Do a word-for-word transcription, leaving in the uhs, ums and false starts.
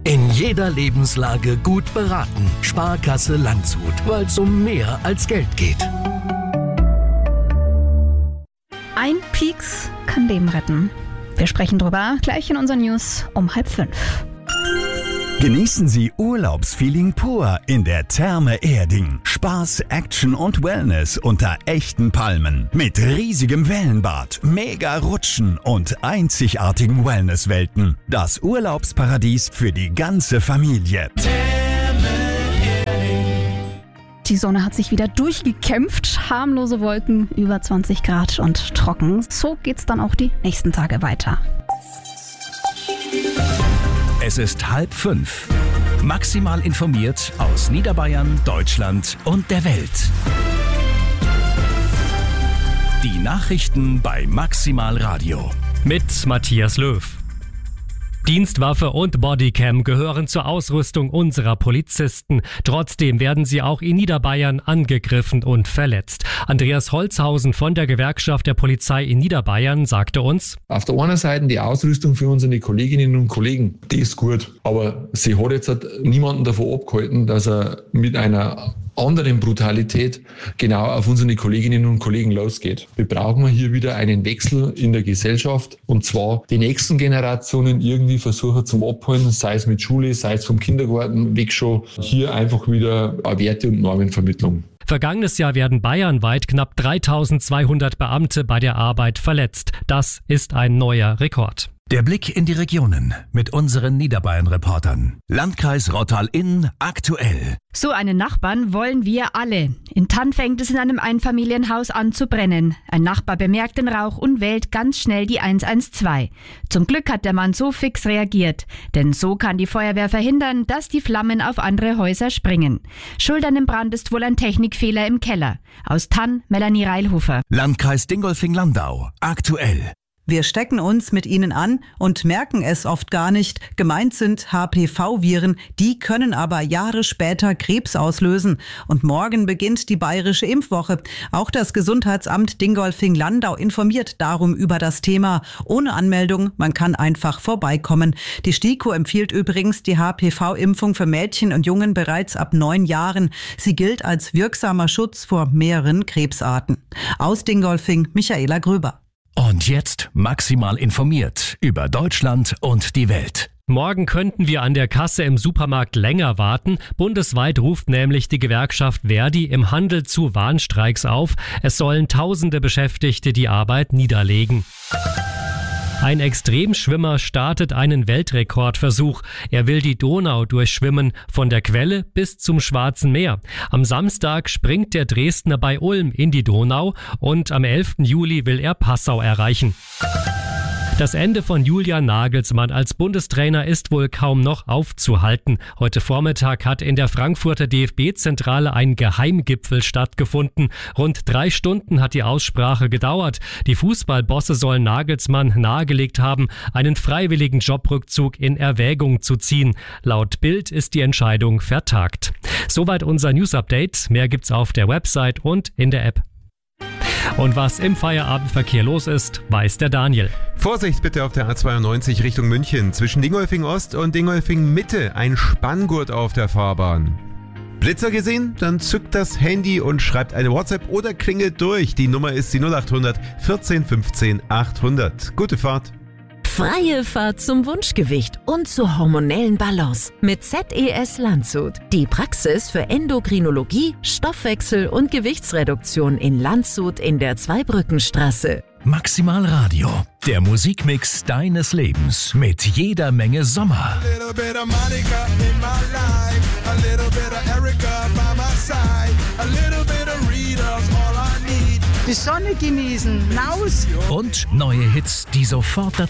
In jeder Lebenslage gut beraten. Sparkasse Landshut, weil es um mehr als Geld geht. Ein Pieks kann Leben retten. Wir sprechen drüber gleich in unseren News um halb fünf. Genießen Sie Urlaubsfeeling pur in der Therme Erding. Spaß, Action und Wellness unter echten Palmen. Mit riesigem Wellenbad, mega Rutschen und einzigartigen Wellnesswelten. Das Urlaubsparadies für die ganze Familie. Die Sonne hat sich wieder durchgekämpft. Harmlose Wolken, über zwanzig Grad und trocken. So geht's dann auch die nächsten Tage weiter. Es ist halb fünf. Maximal informiert aus Niederbayern, Deutschland und der Welt. Die Nachrichten bei Maximal Radio. Mit Matthias Löw. Dienstwaffe und Bodycam gehören zur Ausrüstung unserer Polizisten. Trotzdem werden sie auch in Niederbayern angegriffen und verletzt. Andreas Holzhausen von der Gewerkschaft der Polizei in Niederbayern sagte uns: Auf der einen Seite die Ausrüstung für unsere Kolleginnen und Kollegen, die ist gut. Aber sie hat jetzt halt niemanden davon abgehalten, dass er mit einer anderen Brutalität genau auf unsere Kolleginnen und Kollegen losgeht. Wir brauchen hier wieder einen Wechsel in der Gesellschaft, und zwar die nächsten Generationen irgendwie versuchen zum Abholen, sei es mit Schule, sei es vom Kindergarten weg schon, hier einfach wieder eine Werte- und Normenvermittlung. Vergangenes Jahr werden bayernweit knapp dreitausendzweihundert Beamte bei der Arbeit verletzt. Das ist ein neuer Rekord. Der Blick in die Regionen mit unseren Niederbayern-Reportern. Landkreis Rottal-Inn aktuell. So einen Nachbarn wollen wir alle. In Thann fängt es in einem Einfamilienhaus an zu brennen. Ein Nachbar bemerkt den Rauch und wählt ganz schnell die eins eins zwei. Zum Glück hat der Mann so fix reagiert. Denn so kann die Feuerwehr verhindern, dass die Flammen auf andere Häuser springen. Schuld an dem Brand ist wohl ein Technikfehler im Keller. Aus Thann, Melanie Reilhofer. Landkreis Dingolfing-Landau aktuell. Wir stecken uns mit ihnen an und merken es oft gar nicht. Gemeint sind H P V-Viren, die können aber Jahre später Krebs auslösen. Und morgen beginnt die bayerische Impfwoche. Auch das Gesundheitsamt Dingolfing-Landau informiert darum über das Thema. Ohne Anmeldung, man kann einfach vorbeikommen. Die STIKO empfiehlt übrigens die H P V-Impfung für Mädchen und Jungen bereits ab neun Jahren. Sie gilt als wirksamer Schutz vor mehreren Krebsarten. Aus Dingolfing, Michaela Gröber. Und jetzt maximal informiert über Deutschland und die Welt. Morgen könnten wir an der Kasse im Supermarkt länger warten. Bundesweit ruft nämlich die Gewerkschaft Verdi im Handel zu Warnstreiks auf. Es sollen tausende Beschäftigte die Arbeit niederlegen. Ein Extremschwimmer startet einen Weltrekordversuch. Er will die Donau durchschwimmen, von der Quelle bis zum Schwarzen Meer. Am Samstag springt der Dresdner bei Ulm in die Donau und am elften Juli will er Passau erreichen. Das Ende von Julian Nagelsmann als Bundestrainer ist wohl kaum noch aufzuhalten. Heute Vormittag hat in der Frankfurter D F B-Zentrale ein Geheimgipfel stattgefunden. Rund drei Stunden hat die Aussprache gedauert. Die Fußballbosse sollen Nagelsmann nahegelegt haben, einen freiwilligen Jobrückzug in Erwägung zu ziehen. Laut Bild ist die Entscheidung vertagt. Soweit unser News-Update. Mehr gibt's auf der Website und in der App. Und was im Feierabendverkehr los ist, weiß der Daniel. Vorsicht bitte auf der A zweiundneunzig Richtung München. Zwischen Dingolfing Ost und Dingolfing Mitte ein Spanngurt auf der Fahrbahn. Blitzer gesehen? Dann zückt das Handy und schreibt eine WhatsApp oder klingelt durch. Die Nummer ist die null acht hundert vierzehn fünfzehn achthundert. Gute Fahrt. Freie Fahrt zum Wunschgewicht und zur hormonellen Balance mit Z E S Landshut. Die Praxis für Endokrinologie, Stoffwechsel und Gewichtsreduktion in Landshut in der Zweibrückenstraße. Maximal Radio, der Musikmix deines Lebens mit jeder Menge Sommer. Die Sonne genießen, raus. Und neue Hits, die sofort dazu